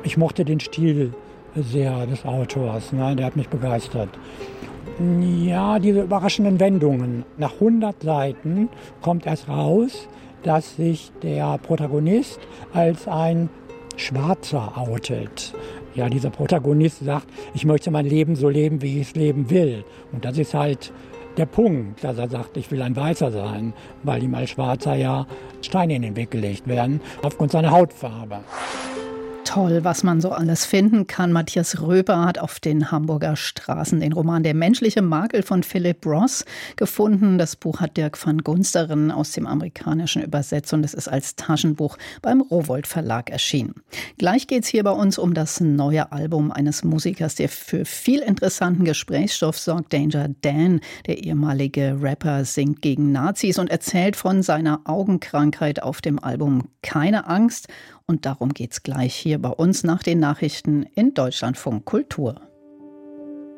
Ich mochte den Stil sehr des Autors, ne? Der hat mich begeistert. Ja, diese überraschenden Wendungen. Nach 100 Seiten kommt erst raus, dass sich der Protagonist als ein Schwarzer outet. Ja, dieser Protagonist sagt, ich möchte mein Leben so leben, wie ich es leben will. Und das ist halt der Punkt, dass er sagt, ich will ein Weißer sein, weil ihm als Schwarzer ja Steine in den Weg gelegt werden, aufgrund seiner Hautfarbe. Toll, was man so alles finden kann. Matthias Röber hat auf den Hamburger Straßen den Roman Der menschliche Makel von Philip Ross gefunden. Das Buch hat Dirk van Gunsteren aus dem Amerikanischen übersetzt und es ist als Taschenbuch beim Rowohlt Verlag erschienen. Gleich geht es hier bei uns um das neue Album eines Musikers, der für viel interessanten Gesprächsstoff sorgt. Danger Dan, der ehemalige Rapper, singt gegen Nazis und erzählt von seiner Augenkrankheit auf dem Album Keine Angst. Und darum geht's gleich hier bei uns nach den Nachrichten in Deutschlandfunk Kultur.